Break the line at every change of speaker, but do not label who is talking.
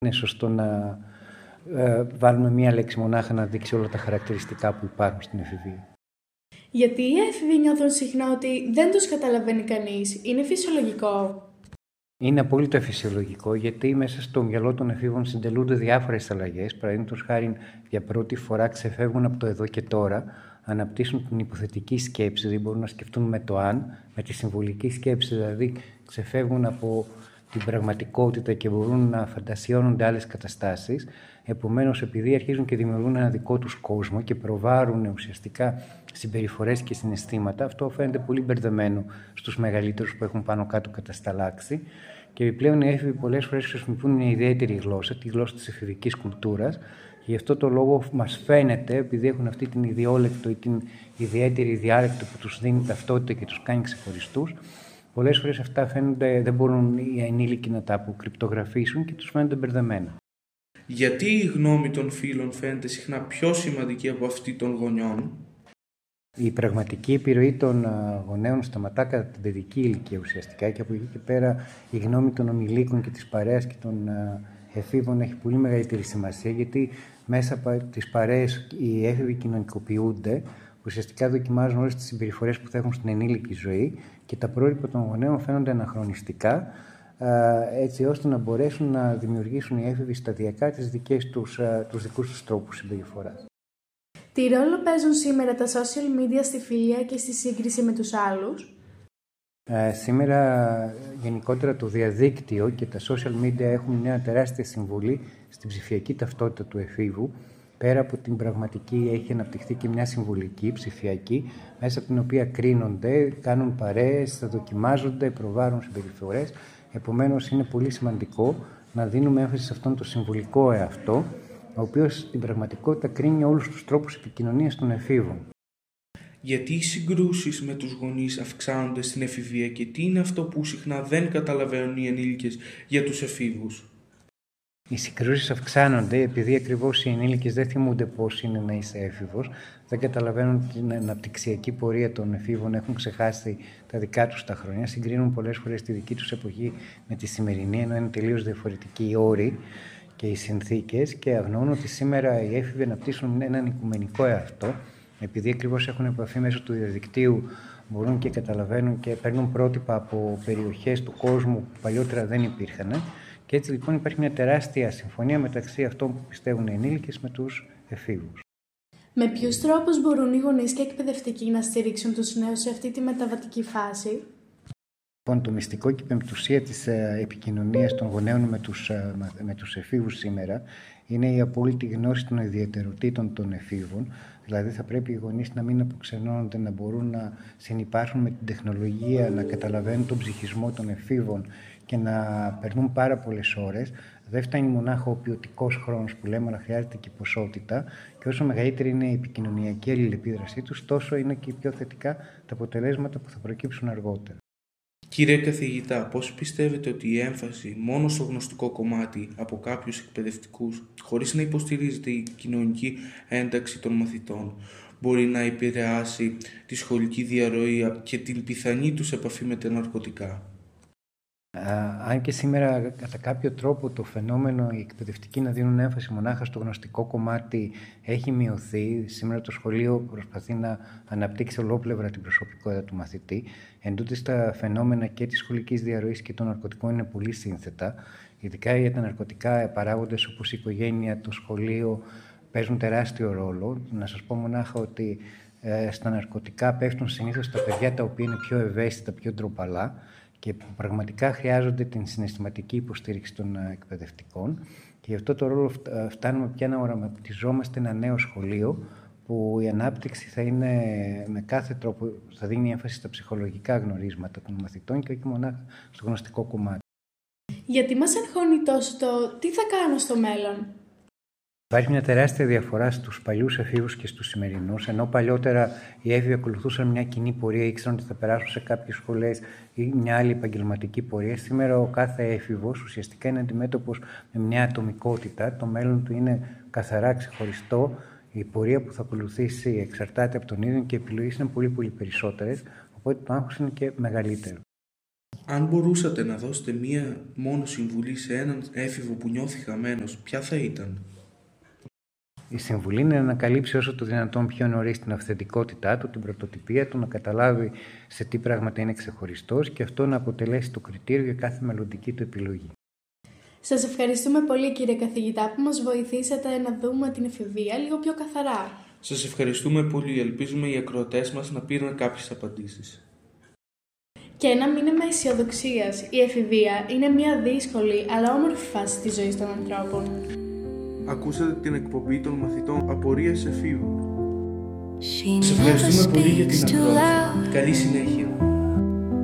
Είναι σωστό να βάλουμε μία λέξη μονάχα να δείξει όλα τα χαρακτηριστικά που υπάρχουν στην εφηβεία.
Γιατί οι έφηβοι νιώθουν συχνά ότι δεν τους καταλαβαίνει κανείς. Είναι φυσιολογικό.
Είναι απόλυτα φυσιολογικό, γιατί μέσα στο μυαλό των εφήβων συντελούνται διάφορες αλλαγές. Παραδείγματος χάριν, για πρώτη φορά ξεφεύγουν από το εδώ και τώρα, αναπτύσσουν την υποθετική σκέψη, δηλαδή μπορούν να σκεφτούν με το αν, με τη συμβολική σκέψη, δηλαδή ξεφεύγουν από την πραγματικότητα και μπορούν να φαντασιώνονται άλλες καταστάσεις. Επομένως, επειδή αρχίζουν και δημιουργούν ένα δικό τους κόσμο και προβάρουν ουσιαστικά συμπεριφορές και συναισθήματα, αυτό φαίνεται πολύ μπερδεμένο στους μεγαλύτερους που έχουν πάνω κάτω κατασταλάξει. Και επιπλέον οι έφηβοι πολλές φορές χρησιμοποιούν μια ιδιαίτερη γλώσσα, τη γλώσσα της εφηβικής κουλτούρας. Γι' αυτό το λόγο μας φαίνεται, επειδή έχουν αυτή την ιδιόλεκτο ή την ιδιαίτερη διάλεκτο που τους δίνει ταυτότητα και τους κάνει ξεχωριστούς, πολλές φορές αυτά φαίνονται, δεν μπορούν οι ενήλικοι να τα αποκρυπτογραφήσουν και τους φαίνονται μπερδεμένα.
Γιατί η γνώμη των φίλων φαίνεται συχνά πιο σημαντική από αυτή των γονιών?
Η πραγματική επιρροή των γονέων σταματά κατά την παιδική ηλικία ουσιαστικά, και από εκεί και πέρα η γνώμη των ομιλίκων και της παρέας και των εφήβων έχει πολύ μεγαλύτερη σημασία, γιατί μέσα από τις παρέες οι έφηβοι κοινωνικοποιούνται, ουσιαστικά δοκιμάζουν όλες τις συμπεριφορές που θα έχουν στην ενήλικη ζωή και τα πρότυπα των γονέων φαίνονται αναχρονιστικά, έτσι ώστε να μπορέσουν να δημιουργήσουν οι έφηβοι σταδιακά τους δικούς τους τρόπους συμπεριφοράς.
Τι ρόλο παίζουν σήμερα τα social media στη φιλία και στη σύγκριση με τους άλλους?
Σήμερα γενικότερα το διαδίκτυο και τα social media έχουν μια τεράστια συμβολή στην ψηφιακή ταυτότητα του εφήβου. Πέρα από την πραγματική έχει αναπτυχθεί και μια συμβολική, ψηφιακή, μέσα από την οποία κρίνονται, κάνουν παρέες, δοκιμάζονται, προβάρουν συμπεριφορές. Επομένως είναι πολύ σημαντικό να δίνουμε έμφαση σε αυτόν τον συμβολικό εαυτό, ο οποίος στην πραγματικότητα κρίνει όλους τους τρόπους επικοινωνίας των εφήβων.
Γιατί οι συγκρούσεις με τους γονείς αυξάνονται στην εφηβεία και τι είναι αυτό που συχνά δεν καταλαβαίνουν οι ενήλικες για τους εφήβους?
Οι συγκρούσεις αυξάνονται επειδή ακριβώς οι ενήλικες δεν θυμούνται πώς είναι να είσαι έφηβος, δεν καταλαβαίνουν την αναπτυξιακή πορεία των εφήβων, έχουν ξεχάσει τα δικά τους τα χρόνια, συγκρίνουν πολλές φορές τη δική τους εποχή με τη σημερινή, ενώ είναι τελείως διαφορετικοί οι όροι και οι συνθήκες, και αγνοούν ότι σήμερα οι έφηβοι αναπτύσσουν έναν οικουμενικό εαυτό, επειδή ακριβώς έχουν επαφή μέσω του διαδικτύου, μπορούν και καταλαβαίνουν και παίρνουν πρότυπα από περιοχές του κόσμου που παλιότερα δεν υπήρχαν. Και έτσι λοιπόν υπάρχει μια τεράστια συμφωνία μεταξύ αυτών που πιστεύουν οι ενήλικες με τους εφήβους.
Με ποιους τρόπους μπορούν οι γονείς και εκπαιδευτικοί να στηρίξουν τους νέους σε αυτή τη μεταβατική φάση?
Λοιπόν, το μυστικό και η πεμπτουσία της επικοινωνίας των γονέων με τους εφήβους σήμερα είναι η απόλυτη γνώση των ιδιαιτεροτήτων των εφήβων. Δηλαδή θα πρέπει οι γονείς να μην αποξενώνονται, να μπορούν να συνυπάρχουν με την τεχνολογία, να καταλαβαίνουν τον ψυχισμό των εφήβων και να περνούν πάρα πολλές ώρες. Δεν φτάνει μονάχα ο ποιοτικός χρόνος που λέμε, αλλά χρειάζεται και η ποσότητα. Και όσο μεγαλύτερη είναι η επικοινωνιακή αλληλεπίδρασή τους, τόσο είναι και πιο θετικά τα αποτελέσματα που θα προκύψουν αργότερα.
Κύριε καθηγητά, πώς πιστεύετε ότι η έμφαση μόνο στο γνωστικό κομμάτι από κάποιους εκπαιδευτικούς, χωρίς να υποστηρίζεται η κοινωνική ένταξη των μαθητών, μπορεί να επηρεάσει τη σχολική διαρροή και την πιθανή τους επαφή με τα ναρκωτικά?
Αν και σήμερα κατά κάποιο τρόπο το φαινόμενο οι εκπαιδευτικοί να δίνουν έμφαση μονάχα στο γνωστικό κομμάτι έχει μειωθεί, σήμερα το σχολείο προσπαθεί να αναπτύξει ολόπλευρα την προσωπικότητα του μαθητή. Εντούτοις τα φαινόμενα και της σχολικής διαρροής και των ναρκωτικών είναι πολύ σύνθετα. Ειδικά για τα ναρκωτικά παράγοντες όπως η οικογένεια, το σχολείο παίζουν τεράστιο ρόλο. Να σας πω μονάχα ότι στα ναρκωτικά πέφτουν συνήθως τα παιδιά τα οποία είναι πιο ευαίσθητα, πιο ντροπαλά, και που πραγματικά χρειάζονται την συναισθηματική υποστήριξη των εκπαιδευτικών. Και γι' αυτό το ρόλο φτάνουμε πια να οραματιζόμαστε ένα νέο σχολείο, που η ανάπτυξη θα είναι με κάθε τρόπο, θα δίνει έμφαση στα ψυχολογικά γνωρίσματα των μαθητών και όχι μονάχα στο γνωστικό κομμάτι.
Γιατί μας αγχώνει τόσο το τι θα κάνω στο μέλλον?
Υπάρχει μια τεράστια διαφορά στους παλιούς εφήβους και στους σημερινούς. Ενώ παλιότερα οι έφηβοι ακολουθούσαν μια κοινή πορεία, ήξεραν ότι θα περάσουν σε κάποιες σχολές ή μια άλλη επαγγελματική πορεία. Σήμερα ο κάθε έφηβος ουσιαστικά είναι αντιμέτωπος με μια ατομικότητα. Το μέλλον του είναι καθαρά ξεχωριστό. Η πορεία που θα ακολουθήσει εξαρτάται από τον ίδιο και οι επιλογές είναι πολύ περισσότερες. Οπότε το άγχος είναι και μεγαλύτερο.
Αν μπορούσατε να δώσετε μία μόνο συμβουλή σε έναν έφηβο που νιώθει χαμένος, ποια θα ήταν?
Η συμβουλή είναι να ανακαλύψει όσο το δυνατόν πιο νωρίς την αυθεντικότητά του, την πρωτοτυπία του, να καταλάβει σε τι πράγματα είναι ξεχωριστός και αυτό να αποτελέσει το κριτήριο για κάθε μελλοντική του επιλογή.
Σας ευχαριστούμε πολύ, κύριε καθηγητά, που μας βοηθήσατε να δούμε την εφηβεία λίγο πιο καθαρά.
Σας ευχαριστούμε πολύ. Ελπίζουμε οι ακροατές μας να πήραν κάποιες απαντήσεις.
Και ένα μήνυμα αισιοδοξίας. Η εφηβεία είναι μια δύσκολη αλλά όμορφη φάση της ζωής των ανθρώπων.
Ακούσατε την εκπομπή των μαθητών Απορίες Εφήβων. Σας ευχαριστούμε πολύ για την ακρόαση. Καλή συνέχεια.